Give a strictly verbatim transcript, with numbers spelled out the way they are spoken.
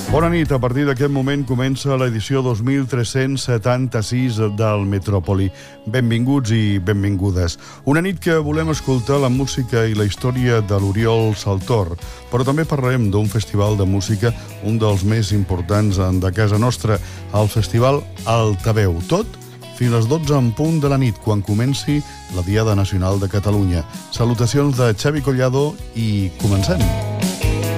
Bona nit. A partir d'aquest moment comença l'edició dos mil tres-cents setanta-sis del Metròpoli. Benvinguts i benvingudes. Una nit que volem escoltar la música i la història de l'Oriol Saltor, però també parlarem d'un festival de música, un dels més importants de casa nostra, el Festival Altaveu. Tot fins a les dotze en punt de la nit, quan comenci la Diada Nacional de Catalunya. Salutacions de Xavi Collado i comencem.